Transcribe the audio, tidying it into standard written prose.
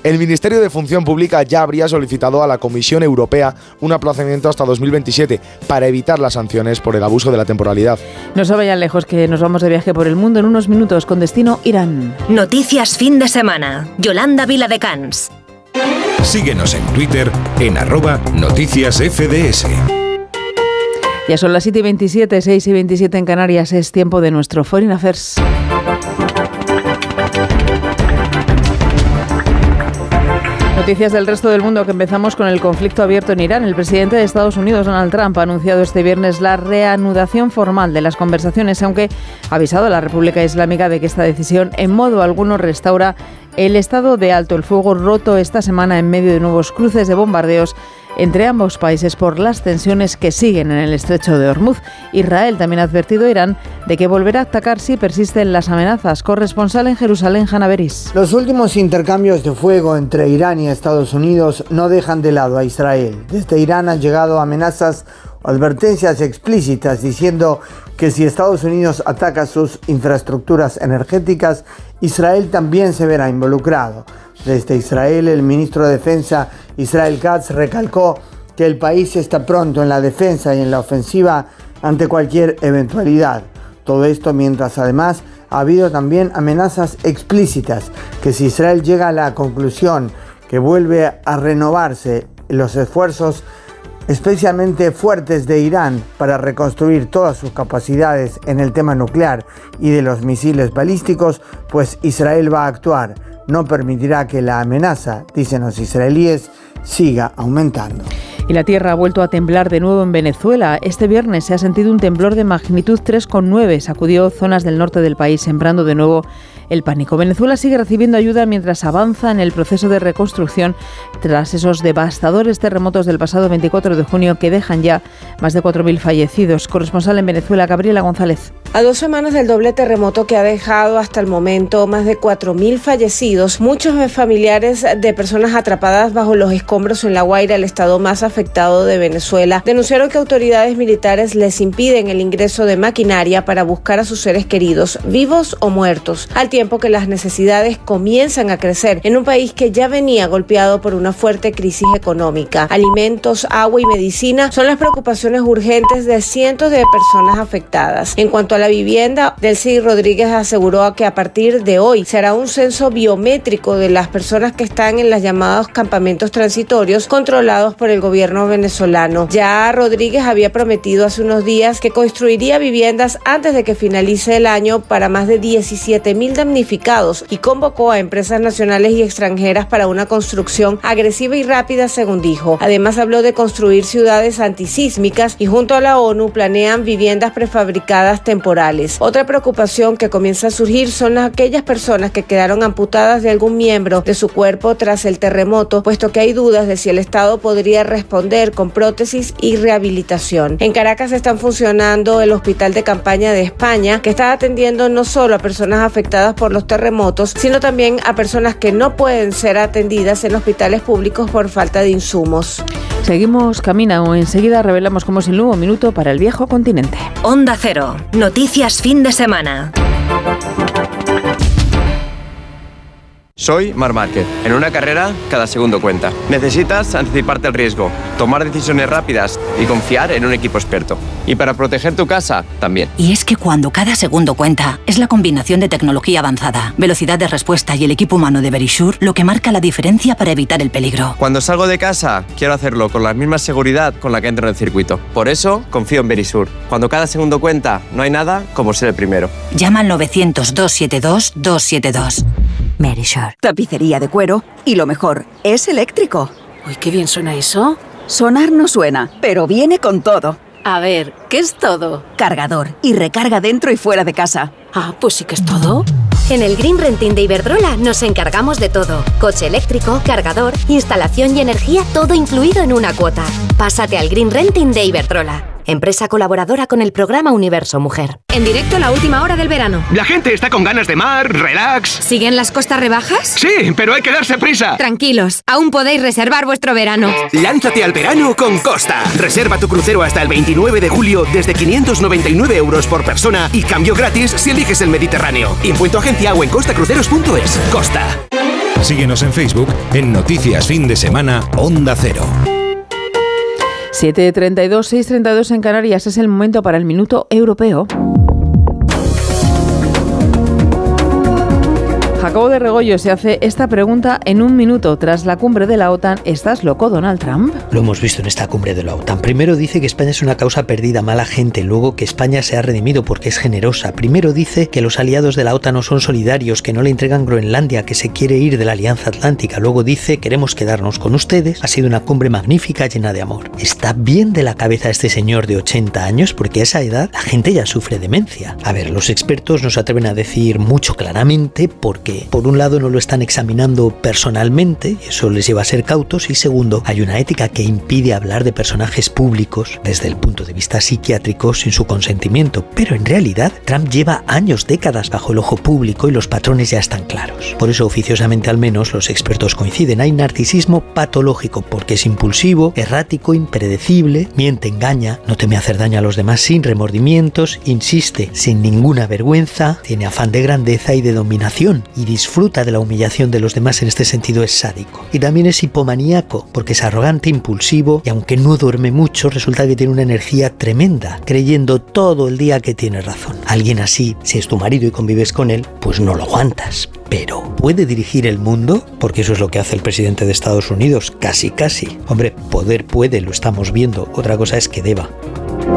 El Ministerio de Función Pública ya habría solicitado a la Comisión Europea un aplazamiento hasta 2027 para evitar las sanciones por el abuso de la temporalidad. No se vayan lejos, que nos vamos de viaje por el mundo en unos minutos con destino Irán. Noticias fin de semana. Yolanda Viladecans. Síguenos en Twitter en @noticiasfds. Ya son las 7:27, 6:27 en Canarias. Es tiempo de nuestro Foreign Affairs. Noticias del resto del mundo, que empezamos con el conflicto abierto en Irán. El presidente de Estados Unidos, Donald Trump, ha anunciado este viernes la reanudación formal de las conversaciones, aunque ha avisado a la República Islámica de que esta decisión en modo alguno restaura el estado de alto el fuego roto esta semana en medio de nuevos cruces de bombardeos entre ambos países por las tensiones que siguen en el estrecho de Hormuz. Israel también ha advertido a Irán de que volverá a atacar si persisten las amenazas. Corresponsal en Jerusalén, Hanna Beris. Los últimos intercambios de fuego entre Irán y Estados Unidos no dejan de lado a Israel. Desde Irán han llegado amenazas o advertencias explícitas diciendo que si Estados Unidos ataca sus infraestructuras energéticas, Israel también se verá involucrado. Desde Israel, el ministro de Defensa, Israel Katz, recalcó que el país está pronto en la defensa y en la ofensiva ante cualquier eventualidad. Todo esto mientras además ha habido también amenazas explícitas que si Israel llega a la conclusión que vuelve a renovarse los esfuerzos especialmente fuertes de Irán para reconstruir todas sus capacidades en el tema nuclear y de los misiles balísticos, pues Israel va a actuar. No permitirá que la amenaza, dicen los israelíes, siga aumentando. Y la tierra ha vuelto a temblar de nuevo en Venezuela. Este viernes se ha sentido un temblor de magnitud 3,9. Sacudió zonas del norte del país, sembrando de nuevo el pánico. Venezuela sigue recibiendo ayuda mientras avanza en el proceso de reconstrucción tras esos devastadores terremotos del pasado 24 de junio que dejan ya más de 4.000 fallecidos. Corresponsal en Venezuela, Gabriela González. A 2 semanas del doble terremoto que ha dejado hasta el momento más de 4.000 fallecidos, muchos familiares de personas atrapadas bajo los escombros en La Guaira, el estado más afectado de Venezuela, denunciaron que autoridades militares les impiden el ingreso de maquinaria para buscar a sus seres queridos, vivos o muertos, al tiempo que las necesidades comienzan a crecer en un país que ya venía golpeado por una fuerte crisis económica. Alimentos, agua y medicina son las preocupaciones urgentes de cientos de personas afectadas. En cuanto a la vivienda, Delcy Rodríguez aseguró que a partir de hoy se hará un censo biométrico de las personas que están en los llamados campamentos transitorios controlados por el gobierno venezolano. Ya Rodríguez había prometido hace unos días que construiría viviendas antes de que finalice el año para más de 17.000 damnificados y convocó a empresas nacionales y extranjeras para una construcción agresiva y rápida, según dijo. Además habló de construir ciudades antisísmicas y junto a la ONU planean viviendas prefabricadas temporales. Otra preocupación que comienza a surgir son aquellas personas que quedaron amputadas de algún miembro de su cuerpo tras el terremoto, puesto que hay dudas de si el Estado podría responder con prótesis y rehabilitación. En Caracas están funcionando el Hospital de Campaña de España, que está atendiendo no solo a personas afectadas por los terremotos, sino también a personas que no pueden ser atendidas en hospitales públicos por falta de insumos. Seguimos camino. Enseguida revelamos cómo es el nuevo minuto para el viejo continente. Onda Cero. Noticias fin de semana. Soy Marc Márquez. En una carrera, cada segundo cuenta. Necesitas anticiparte al riesgo, tomar decisiones rápidas y confiar en un equipo experto. Y para proteger tu casa, también. Y es que cuando cada segundo cuenta, es la combinación de tecnología avanzada, velocidad de respuesta y el equipo humano de Verisure lo que marca la diferencia para evitar el peligro. Cuando salgo de casa, quiero hacerlo con la misma seguridad con la que entro en el circuito. Por eso, confío en Verisure. Cuando cada segundo cuenta, no hay nada como ser el primero. Llama al 900-272-272. Verisure. Tapicería de cuero y lo mejor, es eléctrico. Uy, qué bien suena eso. Sonar no suena, pero viene con todo. A ver, ¿qué es todo? Cargador y recarga dentro y fuera de casa. Ah, pues sí que es todo. En el Green Renting de Iberdrola nos encargamos de todo. Coche eléctrico, cargador, instalación y energía, todo incluido en una cuota. Pásate al Green Renting de Iberdrola. Empresa colaboradora con el programa Universo Mujer. En directo la última hora del verano. La gente está con ganas de mar, relax. ¿Siguen las costas rebajas? Sí, pero hay que darse prisa. Tranquilos, aún podéis reservar vuestro verano. Lánzate al verano con Costa. Reserva tu crucero hasta el 29 de julio desde 599 € por persona y cambio gratis si eliges el Mediterráneo. Info en tu agencia o en costacruceros.es. Costa. Síguenos en Facebook en Noticias Fin de Semana Onda Cero. 7:32, 6:32 en Canarias. Es el momento para el Minuto Europeo. Jacobo de Regoyo se hace esta pregunta en un minuto. Tras la cumbre de la OTAN, ¿estás loco, Donald Trump? Lo hemos visto en esta cumbre de la OTAN. Primero dice que España es una causa perdida, mala gente. Luego que España se ha redimido porque es generosa. Primero dice que los aliados de la OTAN no son solidarios, que no le entregan Groenlandia, que se quiere ir de la Alianza Atlántica. Luego dice queremos quedarnos con ustedes. Ha sido una cumbre magnífica, llena de amor. ¿Está bien de la cabeza este señor de 80 años? Porque a esa edad la gente ya sufre demencia. A ver, los expertos no se atreven a decir mucho claramente porque por un lado no lo están examinando personalmente, eso les lleva a ser cautos, y segundo, hay una ética que impide hablar de personajes públicos desde el punto de vista psiquiátrico sin su consentimiento. Pero en realidad Trump lleva años, décadas bajo el ojo público y los patrones ya están claros. Por eso oficiosamente al menos los expertos coinciden, hay narcisismo patológico porque es impulsivo, errático, impredecible, miente, engaña, no teme hacer daño a los demás sin remordimientos, insiste sin ninguna vergüenza, tiene afán de grandeza y de dominación y disfruta de la humillación de los demás. En este sentido es sádico. Y también es hipomaníaco, porque es arrogante, impulsivo y aunque no duerme mucho, resulta que tiene una energía tremenda, creyendo todo el día que tiene razón. Alguien así, si es tu marido y convives con él, pues no lo aguantas. Pero ¿puede dirigir el mundo? Porque eso es lo que hace el presidente de Estados Unidos, casi. Hombre, poder puede, lo estamos viendo. Otra cosa es que deba.